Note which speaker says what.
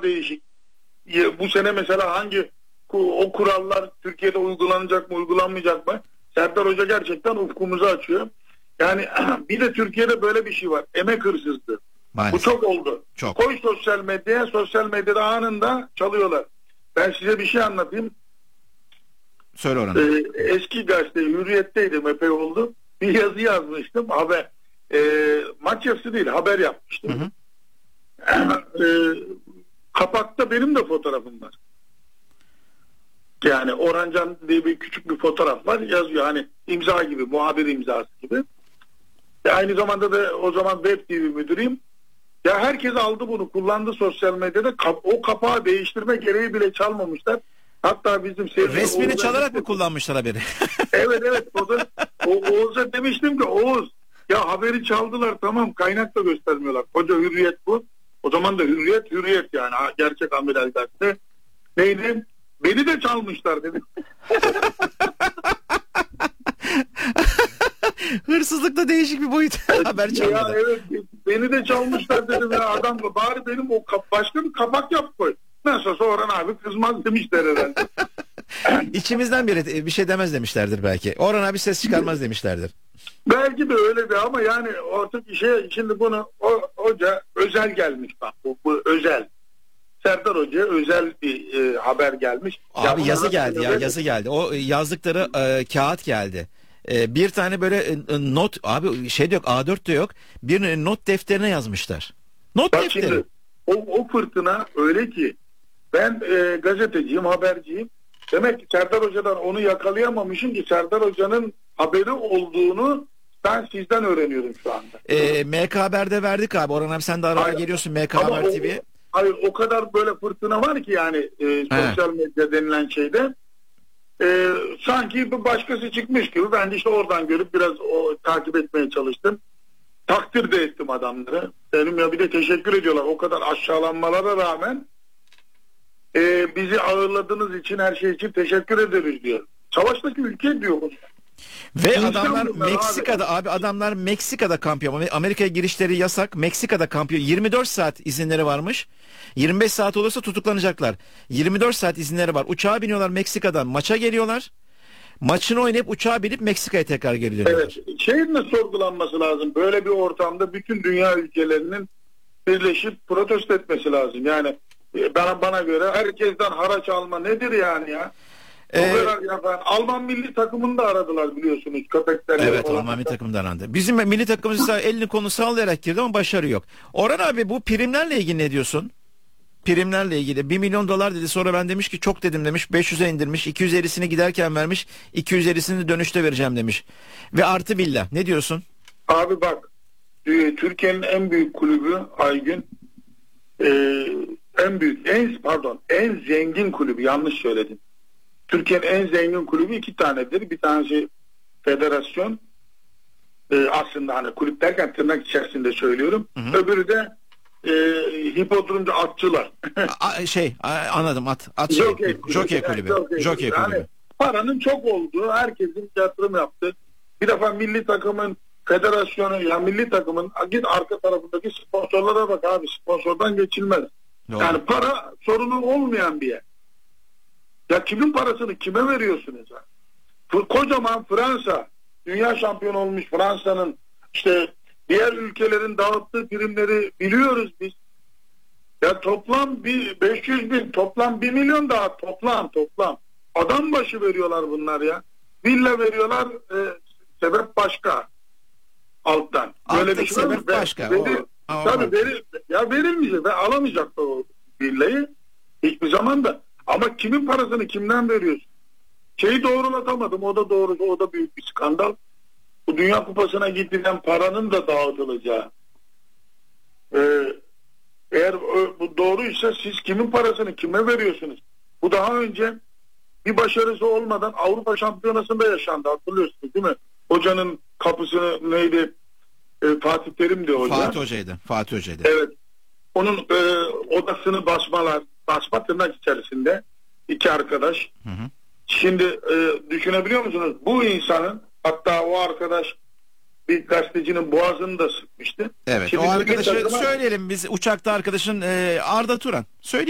Speaker 1: kurallar değişik. Bu sene mesela hangi o kurallar Türkiye'de uygulanacak mı uygulanmayacak mı? Serdar Hoca gerçekten ufkumuzu açıyor. Yani bir de Türkiye'de böyle bir şey var. Emek hırsızlığı.
Speaker 2: Maalesef.
Speaker 1: Bu çok oldu.
Speaker 2: Çok.
Speaker 1: Koy sosyal medyaya, sosyal medyada anında çalıyorlar. Ben size bir şey anlatayım.
Speaker 2: Söyle Orhan.
Speaker 1: Eski gazete Hürriyet'teydim, epey oldu. Bir yazı yazmıştım. Haber. Maç yazısı değil, haber yapmıştım.
Speaker 2: Hı hı.
Speaker 1: Kapakta benim de fotoğrafım var. Yani Orhancan diye bir küçük bir fotoğraf var, yazıyor hani imza gibi, muhabir imzası gibi. Aynı zamanda da o zaman Web TV müdürüyüm. Ya herkes aldı bunu, kullandı sosyal medyada. O kapağı değiştirme gereği bile çalmamışlar. Hatta bizim
Speaker 2: resmini çalarak mı kullanmışlar haberi?
Speaker 1: Evet. Oğuz'a demiştim ki Oğuz, ya haberi çaldılar, tamam, kaynak da göstermiyorlar. Koca Hürriyet bu. O zaman da Hürriyet yani gerçek amiral gazete. Neydi? Beni de çalmışlar dedim.
Speaker 2: Hırsızlıkta değişik bir boyut. Haber çalmadı.
Speaker 1: Ya evet, beni de çalmışlar dedim ya, adam bari benim o başka bir kapak yap koy. Nasılsa Orhan abi kızmaz demişler herhalde.
Speaker 2: İçimizden biri bir şey demez demişlerdir belki. Orhan abi ses çıkarmaz demişlerdir.
Speaker 1: Belki de öyle de ama yani artık şimdi bunu hoca özel gelmiş, bak bu özel. Serdar Hoca'ya özel bir haber gelmiş.
Speaker 2: Abi yazı geldi ya, yazı geldi. O yazdıkları kağıt geldi. Bir tane böyle not, abi şey de yok, A4 de yok. Bir not defterine yazmışlar. Not
Speaker 1: bak
Speaker 2: defteri.
Speaker 1: Şimdi, o fırtına öyle ki ben gazeteciyim, haberciyim. Demek ki Serdar Hoca'dan onu yakalayamamışım ki Serdar Hoca'nın haberi olduğunu ben sizden öğreniyorum şu anda.
Speaker 2: MK Haber'de verdik abi. Orhan abi sen de arada geliyorsun MK Haber TV'ye.
Speaker 1: Hayır, o kadar böyle fırtına var ki yani sosyal medya denilen şeyde. Sanki bir başkası çıkmış gibi ben de işte oradan görüp biraz takip etmeye çalıştım. Takdir de ettim adamları. Benim ya bir de teşekkür ediyorlar. O kadar aşağılanmalara rağmen bizi ağırladığınız için, her şey için teşekkür ederiz diyor. Savaştaki ülke diyor.
Speaker 2: Ve adamlar Meksika'da abi adamlar Meksika'da kampiyon. Amerika'ya girişleri yasak. Meksika'da kampiyon. 24 saat izinleri varmış. 25 saat olursa tutuklanacaklar. 24 saat izinleri var. Uçağa biniyorlar Meksika'dan. Maça geliyorlar. Maçını oynayıp uçağa binip Meksika'ya tekrar geri dönüyorlar.
Speaker 1: Evet. Şeyin de sorgulanması lazım. Böyle bir ortamda bütün dünya ülkelerinin birleşip protesto etmesi lazım. Yani bana göre herkesten haraç alma nedir yani ya? Alman milli takımını da aradılar biliyorsunuz, köpeklerle.
Speaker 2: Evet, Alman milli takımından arandı. Bizim milli takımımız elini kolunu sallayarak girdi ama başarı yok. Orhan abi bu primlerle ilgili ne diyorsun? Primlerle ilgili 1 milyon dolar dedi, sonra ben demiş ki çok dedim demiş, 500'e indirmiş, 250'sini giderken vermiş, 250'sini dönüşte vereceğim demiş. Ve artı billah, ne diyorsun?
Speaker 1: Abi bak, Türkiye'nin en büyük kulübü Aygün, en zengin kulübü, yanlış söyledim. Türkiye'nin en zengin kulübü 2 tanedir. Bir tanesi federasyon, aslında hani kulüp derken tırnak içerisinde söylüyorum. Hı hı. Öbürü de hipodromcu atçılar.
Speaker 2: Anladım, Jockey kulübü.
Speaker 1: Yani paranın çok olduğu, herkesin yatırım yaptığı. Bir defa milli takımın federasyonu, ya milli takımın git arka tarafındaki sponsorlara bak abi, sponsordan geçilmez. Doğru. Yani para sorunu olmayan bir yer. Ya kimin parasını kime veriyorsunuz? Kocaman Fransa, dünya şampiyonu olmuş Fransa'nın, işte diğer ülkelerin dağıttığı primleri biliyoruz biz. Ya toplam 500 bin, toplam 1 milyon daha toplam. Adam başı veriyorlar bunlar ya. Villa veriyorlar, sebep başka. Alttan. Böyle bir şey
Speaker 2: sebep başka.
Speaker 1: Tabii verilmeyecek ve alamayacaklar o villayı hiçbir zaman da. Ama kimin parasını kimden veriyorsun? Şeyi doğrulatamadım. O da doğru. O da büyük bir skandal. Bu Dünya Kupası'na gidilen paranın da dağıtılacağı. Eğer bu doğruysa siz kimin parasını kime veriyorsunuz? Bu daha önce bir başarısı olmadan Avrupa Şampiyonası'nda yaşandı. Hatırlıyorsunuz değil mi? Hocanın kapısını neydi? Fatih Terim'di hoca.
Speaker 2: Fatih Hoca'ydı.
Speaker 1: Evet. Onun odasını basma tırnak içerisinde 2 arkadaş. Hı hı. Şimdi düşünebiliyor musunuz? Bu insanın, hatta o arkadaş bir gazetecinin boğazını da sıkmıştı.
Speaker 2: Evet. Şimdi o arkadaşı söyleyelim biz, uçakta arkadaşın Arda Turan. Söyleyelim.